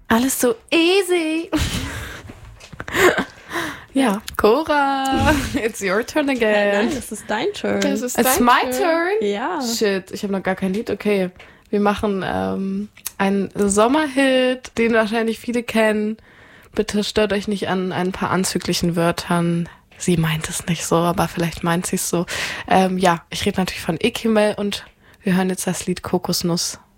Alles so easy. Ja, Cora, it's your turn again. Nein, das ist dein Turn. It's my turn? Ja. Shit, ich habe noch gar kein Lied. Okay, wir machen einen Sommerhit, den wahrscheinlich viele kennen. Bitte stört euch nicht an ein paar anzüglichen Wörtern. Sie meint es nicht so, aber vielleicht meint sie es so. Ja, ich rede natürlich von Ikimel und wir hören jetzt das Lied Kokosnuss.